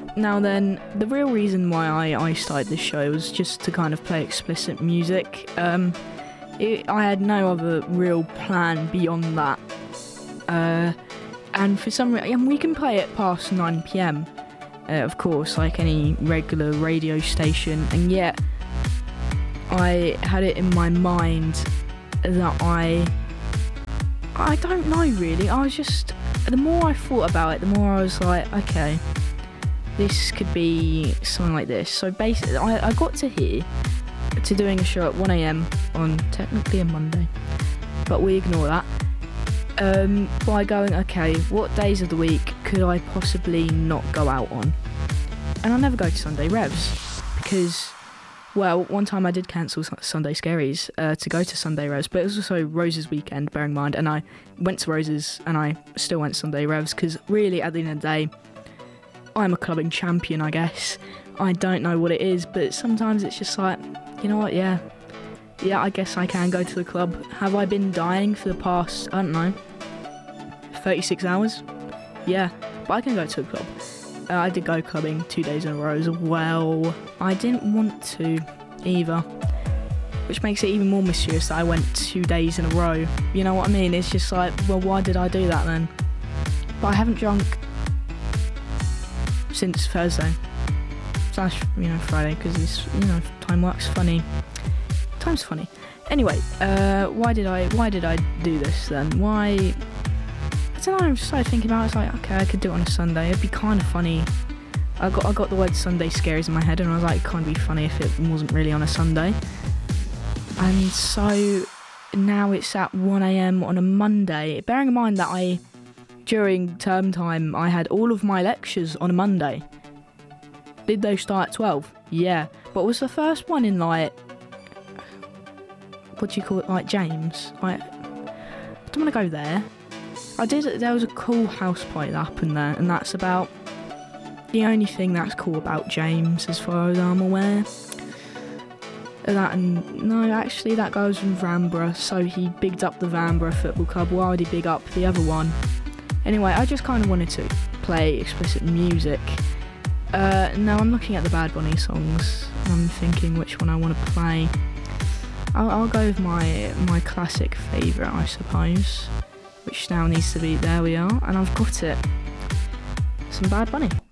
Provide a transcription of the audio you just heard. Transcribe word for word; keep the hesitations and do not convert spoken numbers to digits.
Now then, the real reason why I, I started this show was just to kind of play explicit music. Um, it, I had no other real plan beyond that. Uh, and for some reason, we can play it past nine p.m, uh, of course, like any regular radio station, and yet I had it in my mind that I... I don't know really, I was just... The more I thought about it, the more I was like, okay, this could be something like this. So basically, I, I got to here, to doing a show at one a.m. on technically a Monday, but we ignore that, um, by going, okay, what days of the week could I possibly not go out on? And I never go to Sunday Revs, because, well, one time I did cancel Sunday Scaries uh, to go to Sunday Revs, but it was also Rose's weekend, bearing in mind, and I went to Rose's, and I still went to Sunday Revs, because really, at the end of the day, I'm a clubbing champion, I guess. I don't know what it is, but sometimes it's just like, you know what, yeah, yeah, I guess I can go to the club. Have I been dying for the past, I don't know, thirty-six hours? Yeah, but I can go to the club. Uh, I did go clubbing two days in a row as well. I didn't want to either, which makes it even more mysterious that I went two days in a row. You know what I mean? It's just like, well, why did I do that then? But I haven't drunk since Thursday slash, you know, Friday, because it's, you know, time works funny. Time's funny. Anyway, uh, why did I why did I do this then? Why? I don't know. I just started thinking about it. It's like, okay, I could do it on a Sunday. It'd be kind of funny. I got I got the word Sunday Scaries in my head, and I was like, it can't be funny if it wasn't really on a Sunday. And so now it's at one a.m. on a Monday. Bearing in mind that I, during term time, I had all of my lectures on a Monday. Did they start at twelve? Yeah. But was the first one in, like, what do you call it, like James? Like, I don't want to go there. I did, there was a cool house party that happened there, and that's about the only thing that's cool about James, as far as I'm aware. That and, no, actually that guy was from Vanbrugh, so he bigged up the Vanbrugh Football Club. Why did he big up the other one? Anyway, I just kind of wanted to play explicit music. Uh, now I'm looking at the Bad Bunny songs, and I'm thinking which one I want to play. I'll, I'll go with my my classic favourite, I suppose, which now needs to be, there we are, and I've got it. Some Bad Bunny.